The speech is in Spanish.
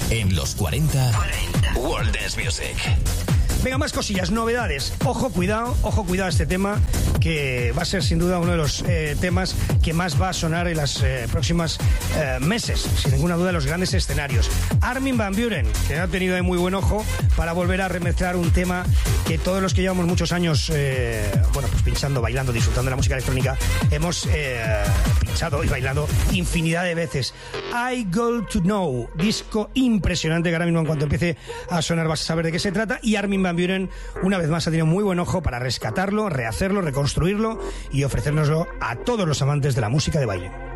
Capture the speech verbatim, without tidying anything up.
En los cuarenta, World Dance Music. Venga, más cosillas, novedades. Ojo, cuidado, ojo, cuidado a este tema, que va a ser sin duda uno de los eh, temas que más va a sonar en los eh, próximos eh, meses, sin ninguna duda, los grandes escenarios. Armin van Buuren, que ha tenido ahí muy buen ojo para volver a remezclar un tema que todos los que llevamos muchos años, eh, bueno, pues pinchando, bailando, disfrutando de la música electrónica, hemos eh, pinchado y bailado infinidad de veces. I Got to Know, disco impresionante que ahora mismo en cuanto empiece a sonar vas a saber de qué se trata, y Armin van Buuren una vez más ha tenido muy buen ojo para rescatarlo, rehacerlo, reconstruirlo y ofrecérnoslo a todos los amantes de la música de baile.